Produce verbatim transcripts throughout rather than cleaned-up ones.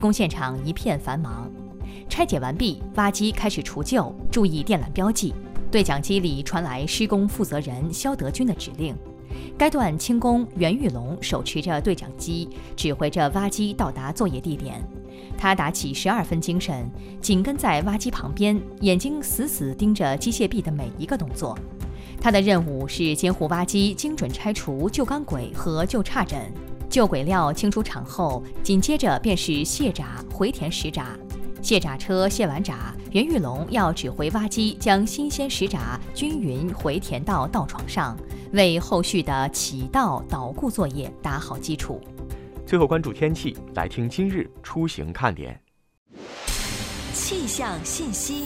工现场一片繁忙。拆解完毕，挖机开始除旧，注意电缆标记。对讲机里传来施工负责人肖德军的指令。该段轻工袁玉龙手持着对讲机，指挥着挖机到达作业地点。他打起十二分精神，紧跟在挖机旁边，眼睛死死盯着机械臂的每一个动作。他的任务是监护挖机精准拆除旧钢轨和旧岔枕。旧轨料清出厂后，紧接着便是卸闸、回填实闸。卸闸车卸完闸，袁玉龙要指挥挖机将新鲜实闸均匀回填到道床上，为后续的起道导固作业打好基础。 最后关注天气，来听今日出行看点。 气象信息。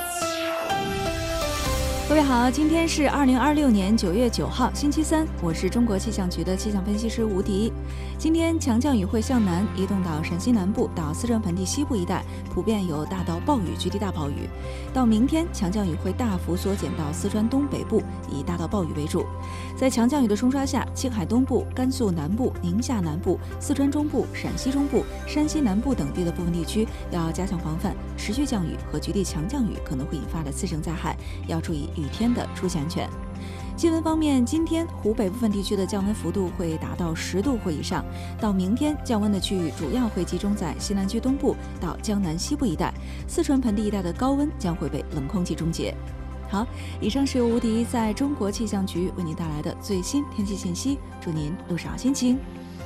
各位好，今天是二零二六年九月九号，星期三，我是中国气象局的气象分析师吴迪。今天强降雨会向南移动到陕西南部到四川盆地西部一带，普遍有大到暴雨，局地大暴雨。到明天，强降雨会大幅缩减到四川东北部，以大到暴雨为主。在强降雨的冲刷下，青海东部、甘肃南部、宁夏南部、四川中部、陕西中部、山西南部等地的部分地区要加强防范持续降雨和局地强降雨可能会引发的次生灾害，要注意雨天的出行安全。气温方面，今天湖北部分地区的降温幅度会达到十度或以上，到明天降温的区域主要会集中在西南区东部到江南西部一带，四川盆地一带的高温将会被冷空气终结。好，以上是由吴迪在中国气象局为您带来的最新天气信息，祝您路上好心情。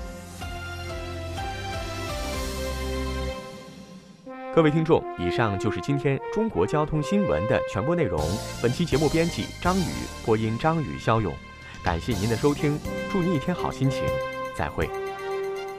各位听众，以上就是今天中国交通新闻的全部内容。本期节目编辑张宇，播音张宇、肖勇。感谢您的收听，祝您一天好心情，再会。